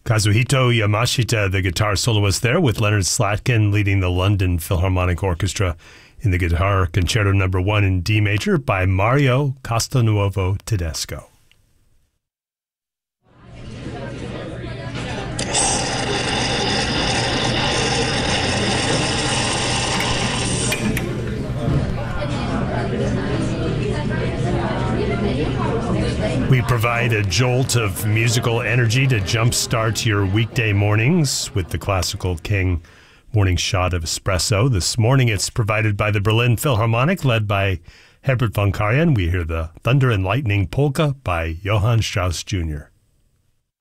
Kazuhito Yamashita, the guitar soloist there, with Leonard Slatkin leading the London Philharmonic Orchestra in the Guitar Concerto No. 1 in D major by Mario Castelnuovo Tedesco. We provide a jolt of musical energy to jumpstart your weekday mornings with the Classical King morning shot of espresso. This morning it's provided by the Berlin Philharmonic, led by Herbert von Karajan. We hear the Thunder and Lightning Polka by Johann Strauss Jr.